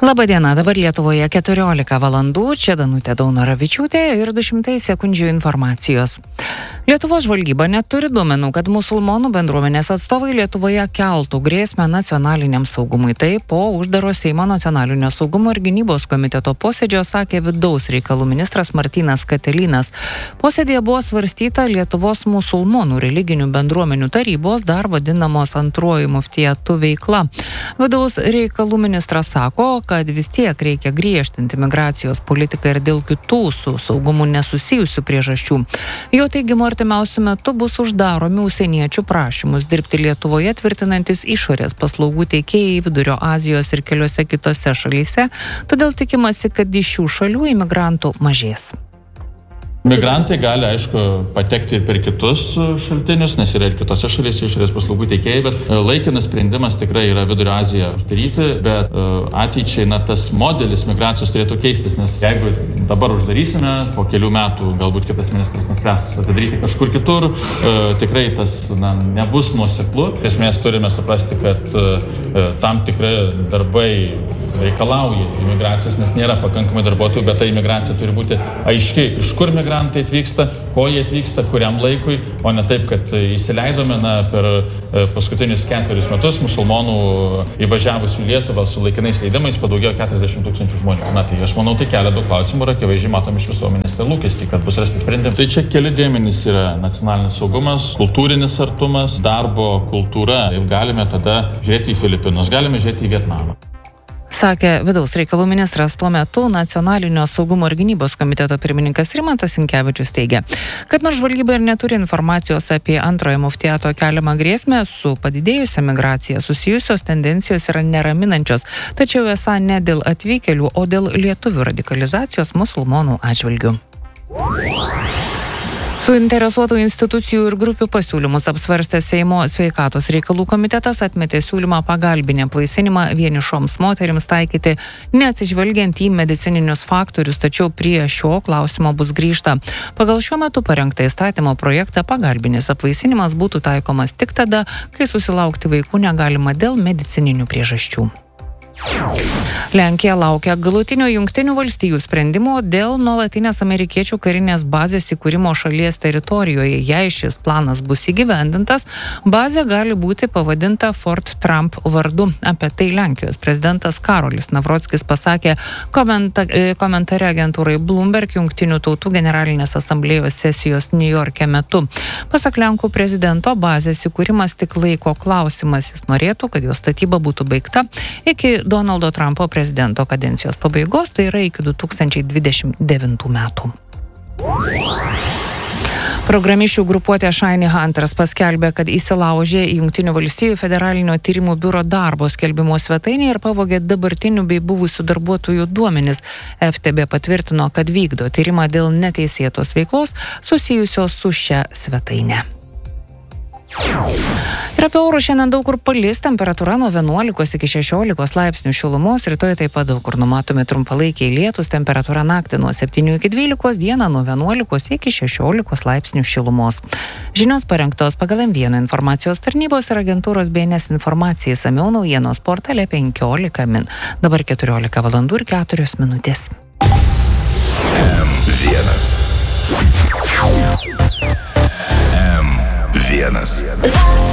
Labadiena, dabar Lietuvoje 14 valandų, čia Danutė Daunoravičiūtė ir 200 sekundžių informacijos. Lietuvos žvalgyba neturi duomenų, kad musulmonų bendruomenės atstovai Lietuvoje keltų grėsmę nacionaliniam saugumui. Tai po uždaro Seimo nacionalinio saugumo ir gynybos komiteto posėdžio sakė vidaus reikalų ministras Martynas Katilinas. Posėdėje buvo svarstyta Lietuvos musulmonų religinių bendruomenių tarybos, dar vadinamos antruoju muftijatu veikla. Vidaus reikalų ministras sako, kad vis tiek reikia griežtinti migracijos politiką ir dėl kitų su saugumu nesusijusių priežasčių. Jo teigimu, artimiausiu metu bus uždaromi užsieniečių prašymus dirbti Lietuvoje tvirtinantis išorės paslaugų teikėjai Vidurio Azijos ir keliose kitose šalyse, todėl tikimasi, kad iš šių šalių imigrantų mažės. Migrantai gali, aišku, patekti ir per kitus šaltinius, nes yra ir kitose šalyse išorės paslaugų teikėjai, bet laikinas sprendimas tikrai yra Vidurio Aziją uždaryti, bet ateičiai tas modelis migracijos turėtų keistis, nes jeigu dabar uždarysime, po kelių metų galbūt kitas ministras nuspręs atidaryti kažkur kitur, tikrai tas nebus nuoseklu. Esmės turime suprasti, kad tam tikrai darbai reikalauja imigracijos, nes nėra pakankamai darbuotojų, bet ta imigracija turi būti aiški, iš kur migrantai atvyksta, ko jie atvyksta, kuriam laikui, o ne taip, kad įsileidome per paskutinius 4 metus musulmonų įvažiavusių į Lietuvą su laikinais leidimais padaugėjo 40 000 žmonių. Tai aš manau, tai kelia daug klausimų ir akivaizdžiai matom iš visuomenės tą lūkestį, kad bus rasti sprendimai. Tai čia keli dėmenys yra nacionalinis saugumas, kultūrinis artumas, darbo kultūra. Ir galime tada žiūrėti į Filipinus, galime žiūrėti į Vietnamą. Sakė vidaus reikalų ministras. Tuo metu Nacionalinio saugumo ir gynybos komiteto pirmininkas Rimantas Sinkevičius teigia, kad nors žvalgyba ir neturi informacijos apie antrojo muftijato keliamą grėsmę, su padidėjusia migracija susijusios tendencijos yra neraminančios, tačiau esą ne dėl atvykėlių, o dėl lietuvių radikalizacijos musulmonų atžvilgių. Suinteresuotų institucijų ir grupių pasiūlymus apsvarstęs Seimo sveikatos reikalų komitetas atmetė siūlymą pagalbinį apvaisinimą vienišoms moterims taikyti, neatsižvelgiant į medicininius faktorius, tačiau prie šio klausimo bus grįžta. Pagal šiuo metu parengtą įstatymo projektą pagalbinis apvaisinimas būtų taikomas tik tada, kai susilaukti vaikų negalima dėl medicininių priežasčių. Lenkija laukia galutinio Jungtinių valstijų sprendimo dėl nuolatinės amerikiečių karinės bazės įkūrimo šalies teritorijoje. Jei šis planas bus įgyvendintas, bazė gali būti pavadinta Fort Trump vardu. Apie tai Lenkijos prezidentas Karolis Navrockis pasakė komentare agentūrai Bloomberg Jungtinių tautų generalinės asamblėjos sesijos New York'e metu. Pasak Lenkų prezidento, bazės įkūrimas tik laiko klausimas. Jis norėtų, kad jos statyba būtų baigta iki Donaldo Trumpo prezidento kadencijos pabaigos, tai yra iki 2029 metų. Programišių grupuotė Shiny Hunters paskelbė, kad įsilaužė į Jungtinių valstijų federalinio tyrimų biuro darbo skelbimo svetainę ir pavogė dabartinių bei buvusių darbuotojų duomenis. FTB patvirtino, kad vykdo tyrimą dėl neteisėtos veiklos susijusios su šia svetaine. Ir apie orus šiandien daug kur palis, temperatūra nuo 11 iki 16 laipsnių šilumos, rytoj taip pat daug kur numatomi trumpalaikiai lietūs, temperatūra naktį nuo 7 iki 12, dieną nuo 11 iki 16 laipsnių šilumos. Žinios parengtos pagal M1 informacijos tarnybos ir agentūros BNS informacijai, samiau naujienos portale 15 min. Dabar 14 valandų ir 4 minutės. M1.